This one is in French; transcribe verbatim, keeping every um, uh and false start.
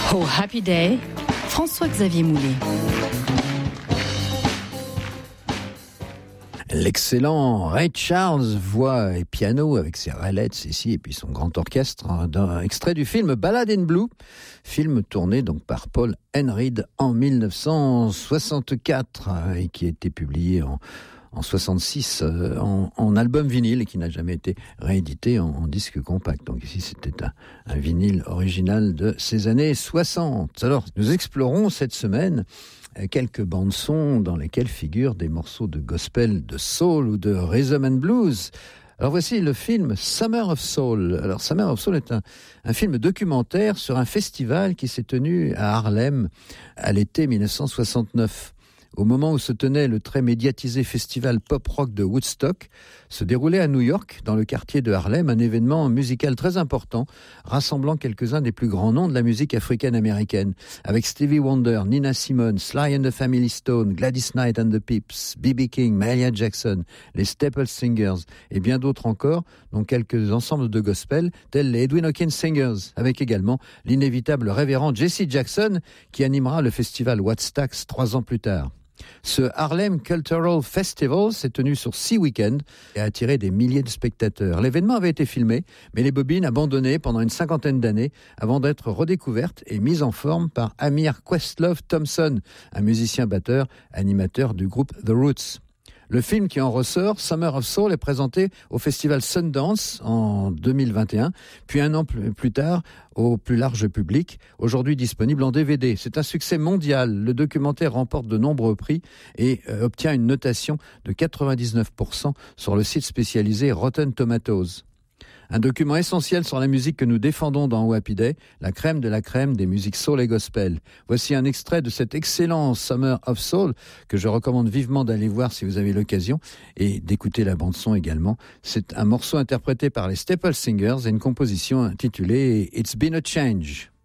Oh Happy Day, François-Xavier Moulet. L'excellent Ray Charles, voix et piano avec ses railettes ici et puis son grand orchestre, d'un extrait du film Ballad in Blue, film tourné donc par Paul Enread en dix-neuf cent soixante-quatre et qui a été publié en en soixante-six euh, en, en album vinyle et qui n'a jamais été réédité en, en disque compact. Donc ici c'était un, un vinyle original de ces années soixante. Alors nous explorons cette semaine euh, quelques bandes son dans lesquelles figurent des morceaux de gospel, de soul ou de rhythm and blues. Alors voici le film Summer of Soul. Alors Summer of Soul est un, un film documentaire sur un festival qui s'est tenu à Harlem à l'été dix-neuf cent soixante-neuf. Au moment où se tenait le très médiatisé festival pop-rock de Woodstock, se déroulait à New York, dans le quartier de Harlem, un événement musical très important, rassemblant quelques-uns des plus grands noms de la musique africaine-américaine, avec Stevie Wonder, Nina Simone, Sly and the Family Stone, Gladys Knight and the Pips, B B King, Mahalia Jackson, les Staple Singers et bien d'autres encore, dont quelques ensembles de gospel, tels les Edwin Hawkins Singers, avec également l'inévitable révérend Jesse Jackson, qui animera le festival Woodstock trois ans plus tard. Ce Harlem Cultural Festival s'est tenu sur six week-ends et a attiré des milliers de spectateurs. L'événement avait été filmé, mais les bobines abandonnées pendant une cinquantaine d'années avant d'être redécouvertes et mises en forme par Amir Questlove Thompson, un musicien batteur, animateur du groupe The Roots. Le film qui en ressort, Summer of Soul, est présenté au festival Sundance en deux mille vingt et un, puis un an plus tard au plus large public, aujourd'hui disponible en D V D. C'est un succès mondial. Le documentaire remporte de nombreux prix et euh, obtient une notation de quatre-vingt-dix-neuf pour cent sur le site spécialisé Rotten Tomatoes. Un document essentiel sur la musique que nous défendons dans Oh Happy Day, la crème de la crème des musiques soul et gospel. Voici un extrait de cet excellent Summer of Soul que je recommande vivement d'aller voir si vous avez l'occasion et d'écouter la bande-son également. C'est un morceau interprété par les Staple Singers et une composition intitulée It's Been a Change.